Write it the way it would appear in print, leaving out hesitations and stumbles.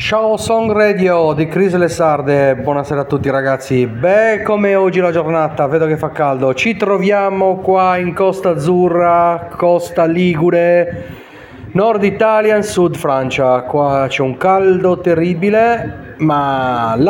Ciao Song Radio di Chris Le Sarde, buonasera a tutti ragazzi. Beh, come oggi la giornata, vedo che fa caldo. Ci troviamo qua in Costa Azzurra, Costa Ligure, Nord Italia, Sud Francia. Qua c'è un caldo terribile, ma